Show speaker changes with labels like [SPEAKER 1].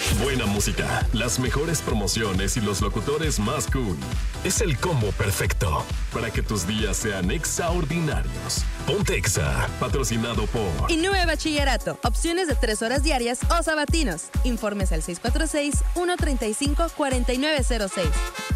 [SPEAKER 1] Buena música, las mejores promociones y los locutores más cool. Es el combo perfecto para que tus días sean extraordinarios. Ponte Exa, patrocinado por
[SPEAKER 2] Innove Bachillerato. Opciones de 3 horas diarias o sabatinos. Informes al 646-135-4906.